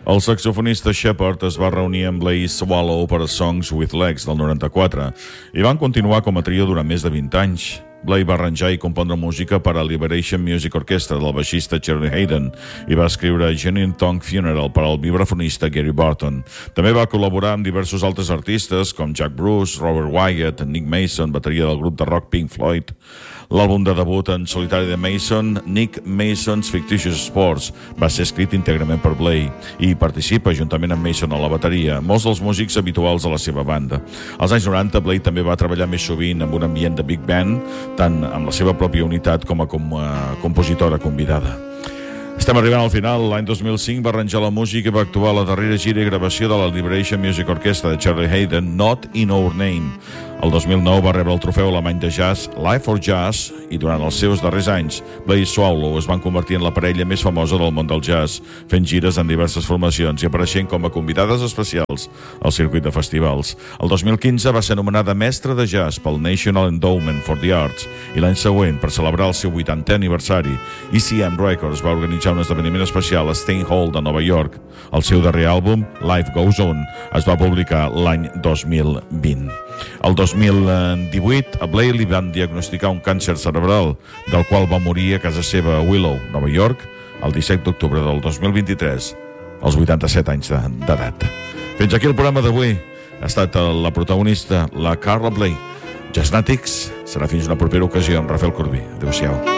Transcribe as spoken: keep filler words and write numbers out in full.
El saxofonista Shepard es va reunir amb Blaze Swallow per a Songs with Legs del noranta-quatre i van continuar com a trio durant més de vint anys. Blay va arranjar i compondre música per a Liberation Music Orchestra del baixista Charlie Haden i va escriure Genuine Tongue Funeral per al vibrafonista Gary Barton. També va col·laborar amb diversos altres artistes com Jack Bruce, Robert Wyatt, Nick Mason, bateria del grup de rock Pink Floyd. L'àlbum de debut en solitari de Mason, Nick Mason's Fictitious Sports, va ser escrit íntegrament per Blay i participa juntament amb Mason a la bateria, molts dels músics habituals de la seva banda. Als anys noranta, Blay també va treballar més sovint amb un ambient de big band, tant amb la seva pròpia unitat com a, com a compositora convidada. Estem arribant al final. L'any dos mil cinc va arranjar la música i va actuar a la darrera gira i gravació de la Liberation Music Orchestra de Charlie Haden, Not in Our Name. El dos mil nou va rebre el trofeu alemany de jazz Life for Jazz i durant els seus darrers anys, Blaze Swallow es van convertir en la parella més famosa del món del jazz, fent gires en diverses formacions i apareixent com a convidades especials al circuit de festivals. El dos mil quinze va ser anomenada mestra de jazz pel National Endowment for the Arts i l'any següent, per celebrar el seu vuitantè aniversari, E C M Records va organitzar un esdeveniment especial a Stein Hall de Nova York. El seu darrer àlbum, Life Goes On, es va publicar l'any dos mil vint. El dos mil divuit, a Blay li van diagnosticar un càncer cerebral, del qual va morir a casa seva a Willow, Nova York, el disset d'octubre del dos mil vint-i-tres, als vuitanta-set anys d'edat. Fins aquí el programa d'avui. Ha estat la protagonista, la Carla Blay. Jazznàtics serà fins una propera ocasió amb Rafael Corbí. Adéu-siau.